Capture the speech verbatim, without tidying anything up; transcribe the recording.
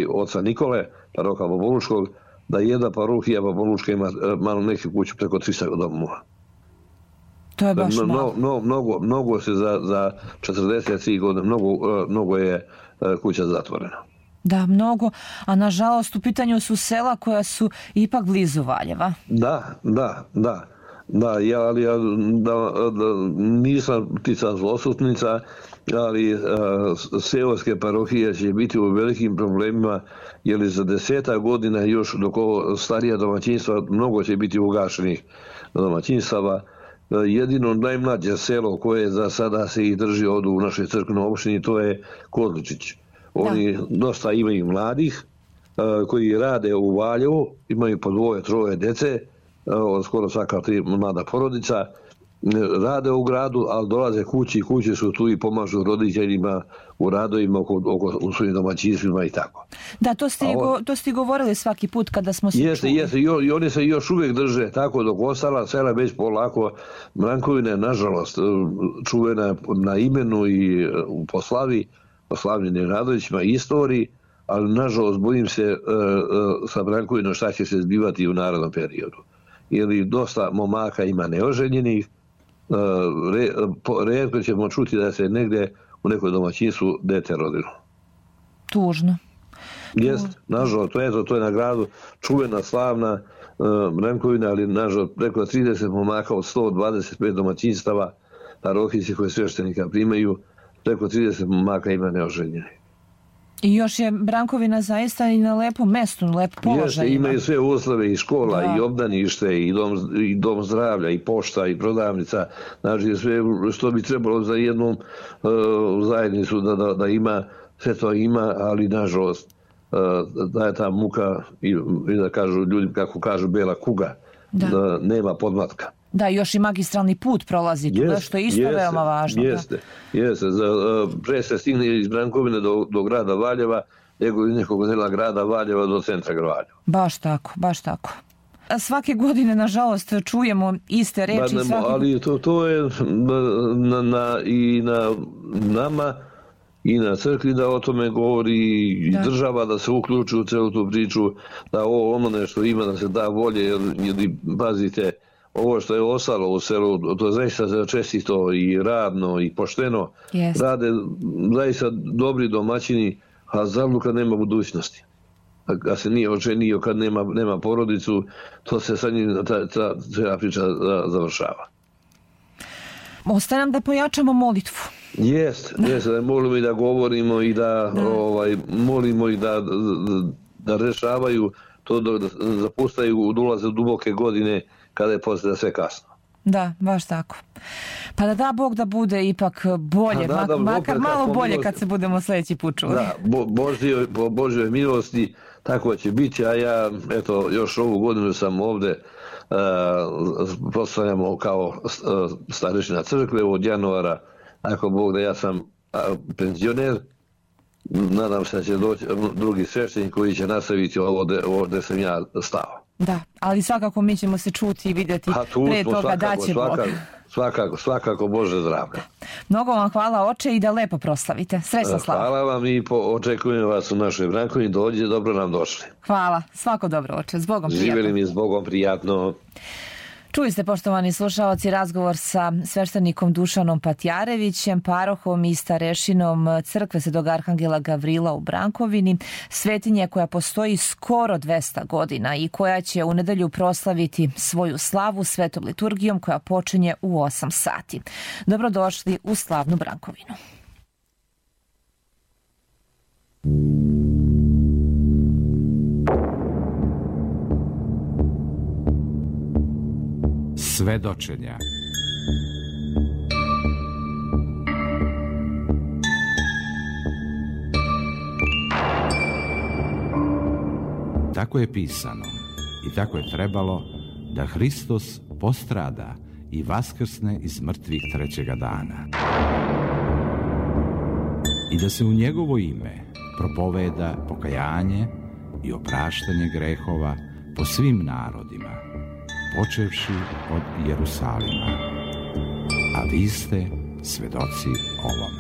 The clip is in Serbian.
ovaj, oca Nikole, paroha Baboluškog, da jedna parohija Baboluška ima malo neke kuće preko tristo domova. To je baš malo. No, no, mnogo, mnogo se za, za četrdeset tri godine, mnogo, mnogo je kuća zatvorena. Da, mnogo, a nažalost u pitanju su sela koja su ipak blizu Valjeva. Da, da, da. Da, ja, ali ja da, da, nisam ptica zlosutnica, ali uh, seoske parohije će biti u velikim problemima, jer za deseta godina još dok ovo starija domaćinstva, mnogo će biti ugašenih domaćinstava. Uh, jedino najmlađe selo koje za sada se i drži ovdje u našoj crkvenoj opštini, to je Kozličić. Oni da. dosta imaju mladih uh, koji rade u Valjevu, imaju po dvoje, troje dece, uh, skoro svaka tri mlada porodica, rade u gradu, ali dolaze kući i kuće su tu i pomažu roditeljima u radovima oko, oko, u svojim domaćinstvima i tako. Da, to ste, on, go, to ste govorili svaki put kada smo se jeste, čuli. Jeste, i oni se još uvijek drže tako dok ostala sela već polako. Brankovina je, nažalost, čuvena na imenu i u poslavi, poslavljenim Radovićima i istoriji, ali nažalost bojim se uh, uh, sa Brankovinom šta će se zbivati u narodnom periodu. Jer dosta momaka ima neoženjenih, uh, re, po, redko ćemo čuti da se negdje u nekoj domaćinstvu dete rodilo. Tužno. Jest, nažalost, to je, to, to je na gradu čuvena, slavna uh, Brankovina, ali nažalost preko trideset momaka od sto dvadeset pet domaćinstava, parohijci koje sveštenika primaju, preko trideset momaka ima neoženjenih. I još je Brankovina zaista i na lepom mestu, na lep položaj. Jeste, imaju sve uslove i škola, da. I obdanište, i dom, i dom zdravlja, i pošta, i prodavnica. Znači sve što bi trebalo za jednu uh, zajednicu da, da, da ima, sve to ima, ali nažalost uh, da je ta muka i, i da kažu ljudi, kako kažu, bela kuga, da, da nema podmlatka. Da, još i magistralni put prolazi tu, što je isto jeste, veoma važno. Jeste, da. jeste. Za, uh, pre se stigne iz Brankovine do, do grada Valjeva, nego iz nekog dela grada Valjeva do centra Valjeva. Baš tako, baš tako. A svake godine, nažalost, čujemo iste reči. Ba, svaki... Ali to, to je na, na, i na nama i na crkvi da o tome govori i da. Država da se uključi u celu tu priču, da ovo ono nešto ima, da se da volje, jer, jer pazite, ovo što je ostalo u selu, to je zaista čestito i radno i pošteno. Yes. Rade zaista dobri domaćini, a zavluka nema budućnosti. Kad se nije oženio, kad nema, nema porodicu, to se sa njim ta, ta, ta priča završava. Ostaje nam da pojačamo molitvu. Jest, jest, da molimo i da govorimo i da, da. Ovaj, molimo i da, da, da rešavaju to, da, da zapustaju, da ulaze u duboke godine, kada je poslije sve kasno. Da, baš tako. Pa da da Bog da bude ipak bolje, da, da, makar Bog, malo bolje milosti. Kad se budemo sljedeći put čuli. Da, bo, Božjoj, po Božjoj milosti tako će biti, a ja eto još ovu godinu sam ovdje uh, proslavljamo kao uh, starešina crkve od januara, ako Bog da ja sam uh, penzioner, nadam se da će doći drugi sveštenik koji će nastaviti ovo gdje sam ja stao. Da, ali svakako mi ćemo se čuti i vidjeti pre toga da će Bog. Svakako, svakako Bože zdravlja. Mnogo vam hvala, oče, i da lepo proslavite. Srećna slava. Hvala vam i po, očekujem vas u našoj Brankovini. Dođe, dobro nam došli. Hvala, svako dobro, oče. S Bogom prijatno. Živjeli mi s Bogom prijatno. Čuli ste, poštovani slušaoci, razgovor sa sveštenikom Dušanom Patjarevićem, parohom i starešinom crkve Svetog Arhangela Gavrila u Brankovini, svetinje koja postoji skoro dvesta godina i koja će u nedelju proslaviti svoju slavu svetom liturgijom koja počinje u osam sati. Dobrodošli u slavnu Brankovinu. Svedočenja. Tako je pisano i tako je trebalo da Hristos postrada i vaskrsne iz mrtvih trećega dana. I da se u njegovo ime propoveda pokajanje i opraštanje grehova po svim narodima, počevši od Jerusalima. A vi ste svedoci ovome.